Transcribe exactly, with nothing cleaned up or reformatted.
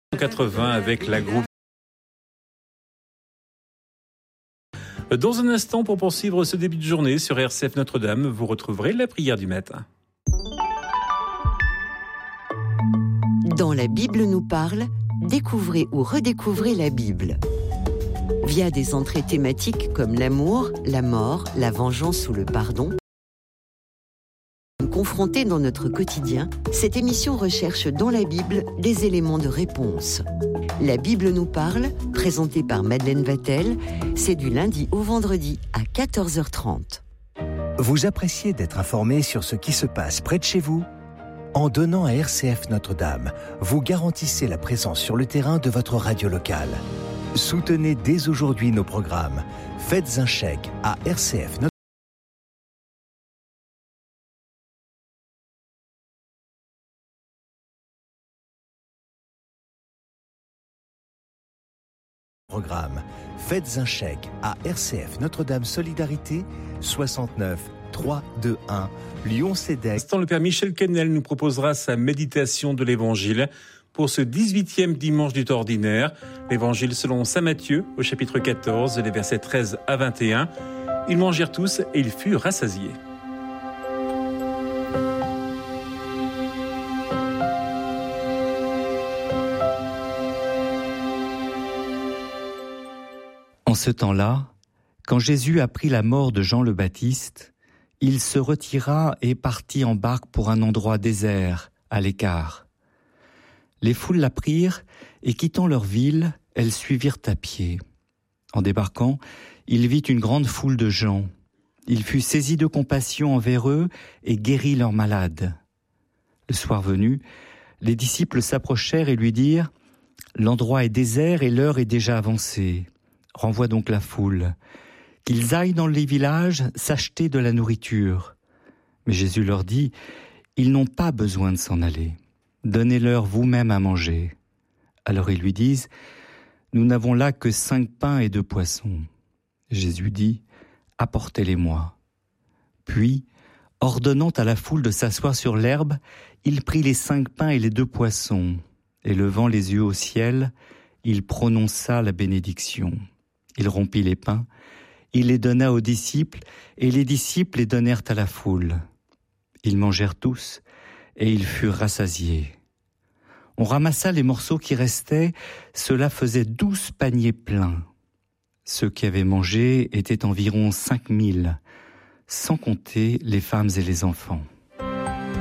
quatre-vingts avec la groupe. Dans un instant, pour poursuivre ce début de journée sur R C F Notre-Dame, vous retrouverez la prière du matin. Dans La Bible nous parle, découvrez ou redécouvrez la Bible. Via des entrées thématiques comme l'amour, la mort, la vengeance ou le pardon, confrontée dans notre quotidien, cette émission recherche dans la Bible des éléments de réponse. La Bible nous parle, présentée par Madeleine Vatel, c'est du lundi au vendredi à quatorze heures trente. Vous appréciez d'être informé sur ce qui se passe près de chez vous ? En donnant à R C F Notre-Dame, vous garantissez la présence sur le terrain de votre radio locale. Soutenez dès aujourd'hui nos programmes. Faites un chèque à R C F Notre-Dame. Programme. Faites un chèque à R C F Notre-Dame Solidarité soixante-neuf trois cent vingt-et-un Lyon-Cédec. Instant, le Père Michel Kennel nous proposera sa méditation de l'Évangile pour ce dix-huitième dimanche du temps ordinaire. L'Évangile selon saint Matthieu au chapitre quatorze, les versets treize à vingt et un. Ils mangèrent tous et ils furent rassasiés. En ce temps-là, quand Jésus apprit la mort de Jean le Baptiste, il se retira et partit en barque pour un endroit désert, à l'écart. Les foules l'apprirent et quittant leur ville, elles suivirent à pied. En débarquant, il vit une grande foule de gens. Il fut saisi de compassion envers eux et guérit leurs malades. Le soir venu, les disciples s'approchèrent et lui dirent « L'endroit est désert et l'heure est déjà avancée. Renvoie donc la foule, qu'ils aillent dans les villages s'acheter de la nourriture. » Mais Jésus leur dit, « Ils n'ont pas besoin de s'en aller. Donnez-leur vous-même à manger. » Alors ils lui disent, « Nous n'avons là que cinq pains et deux poissons. » Jésus dit, « Apportez-les-moi. » Puis, ordonnant à la foule de s'asseoir sur l'herbe, il prit les cinq pains et les deux poissons, et levant les yeux au ciel, il prononça la bénédiction. Il rompit les pains, il les donna aux disciples, et les disciples les donnèrent à la foule. Ils mangèrent tous, et ils furent rassasiés. On ramassa les morceaux qui restaient, cela faisait douze paniers pleins. Ceux qui avaient mangé étaient environ cinq mille, sans compter les femmes et les enfants.